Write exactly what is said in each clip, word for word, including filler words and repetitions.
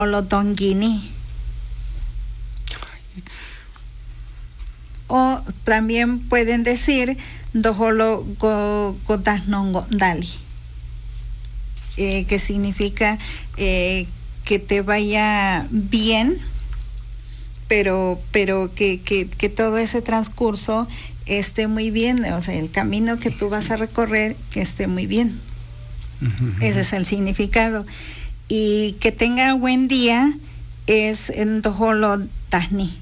Doholotongini. O también pueden decir Doholo Godasnongondali, eh, que significa eh, que te vaya bien, pero, pero que, que, que todo ese transcurso esté muy bien, o sea, el camino que tú vas a recorrer, que esté muy bien. Uh-huh. Ese es el significado. Y que tenga buen día es en Doholotahni.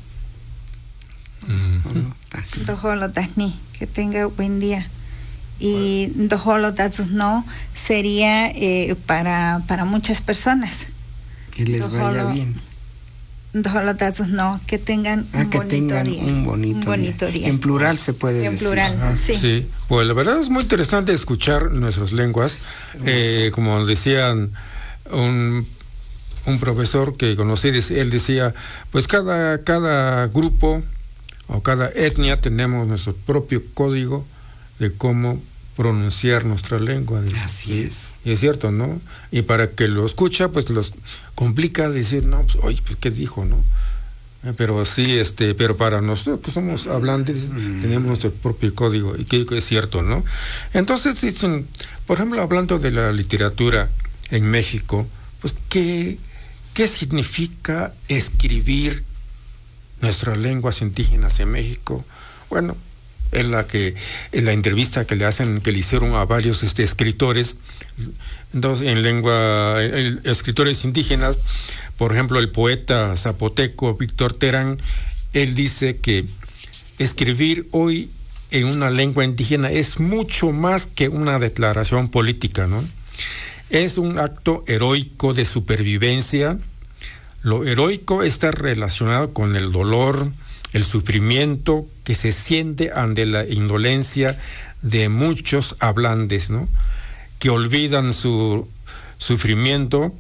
Uh-huh. Doholotahni, que tenga buen día. Y Doholotatzno sería eh, para, para muchas personas. Que les Doholo, vaya bien. Doholotatzno, que tengan ah, un que bonito tengan día. Un bonito, un bonito día. día. En plural se puede en decir. En plural, ah, sí. Sí, pues la verdad es muy interesante escuchar nuestras lenguas. Eh, como decían un, un profesor que conocí, él decía, pues cada, cada grupo o cada etnia tenemos nuestro propio código de cómo pronunciar nuestra lengua. Así es. Y es cierto, ¿no? Y para que lo escucha, pues los complica decir, no, pues, oye, pues, ¿qué dijo, no? Eh, pero sí, este, pero para nosotros que somos hablantes, mm. tenemos nuestro propio código, y que es cierto, ¿no? Entonces, dicen, por ejemplo, hablando de la literatura en México, pues, ¿qué, qué significa escribir nuestras lenguas indígenas en México? Bueno, es la que en la entrevista que le hacen, que le hicieron a varios este, escritores, entonces en lengua, el, escritores indígenas, por ejemplo el poeta zapoteco Víctor Terán, él dice que escribir hoy en una lengua indígena es mucho más que una declaración política, ¿no? Es un acto heroico de supervivencia. Lo heroico está relacionado con el dolor, el sufrimiento que se siente ante la indolencia de muchos hablantes, ¿no? Que olvidan su sufrimiento,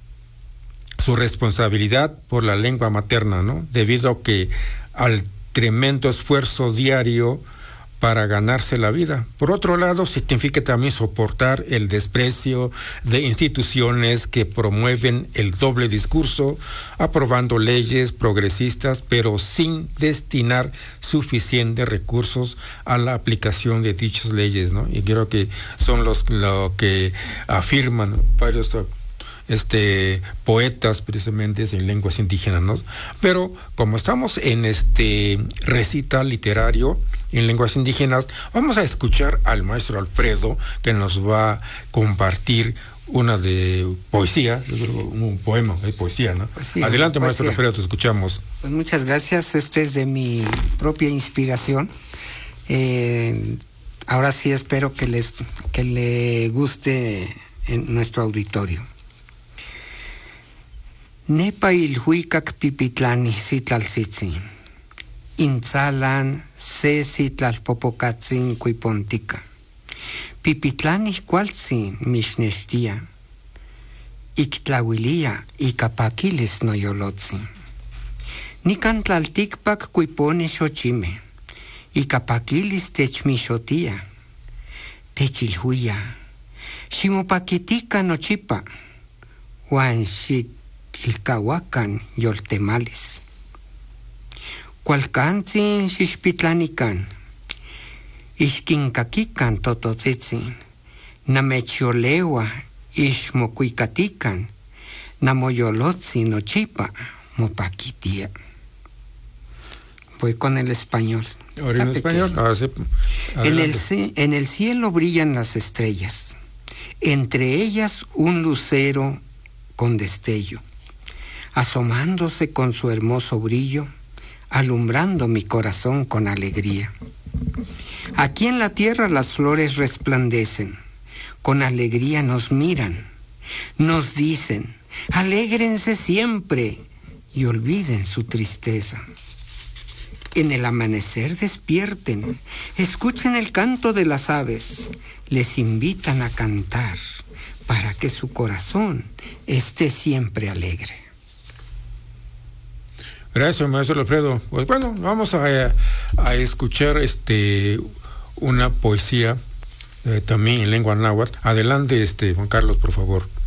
su responsabilidad por la lengua materna, ¿no? Debido a que al tremendo esfuerzo diario para ganarse la vida. Por otro lado, significa también soportar el desprecio de instituciones que promueven el doble discurso, aprobando leyes progresistas, pero sin destinar suficientes recursos a la aplicación de dichas leyes, ¿no? Y creo que son los lo que afirman varios este poetas precisamente en lenguas indígenas, ¿no? Pero como estamos en este recital literario en lenguas indígenas, vamos a escuchar al maestro Alfredo, que nos va a compartir una de poesía, un poema de poesía, ¿no? Poesía, Adelante, poesía. Maestro Alfredo, te escuchamos. Pues muchas gracias, este es de mi propia inspiración. Eh, ahora sí espero que les que le guste en nuestro auditorio. Nepa ilhuicac pipitlani sitlalsitzi. Intzalan se sitlalpopocatzin cuipontica. Pipitlani cualtzin mishnextia. Ictlahuilia icapaquiles noyolotzin. Nicantlalticpac cuiponi xochime. Icapaquilis techmixotia. Techilhuia. Ximopaquitica nochipa. Huan xicilcahuacan yoltemales. Cualcantzin xixpitlanican, ixquincaquican tototzitzin, namecholewa ixmocuicatican, namoyolotzin nochipa mopaquitia. Voy con el español. ¿Ahora en español? Ah, sí. En el, en el cielo brillan las estrellas, entre ellas un lucero con destello, asomándose con su hermoso brillo, alumbrando mi corazón con alegría. Aquí en la tierra las flores resplandecen, con alegría nos miran, nos dicen, alégrense siempre y olviden su tristeza. En el amanecer despierten, escuchen el canto de las aves, les invitan a cantar para que su corazón esté siempre alegre. Gracias, maestro Alfredo. Pues bueno, vamos a, a escuchar este una poesía eh, también en lengua náhuatl. Adelante, este Juan Carlos, por favor.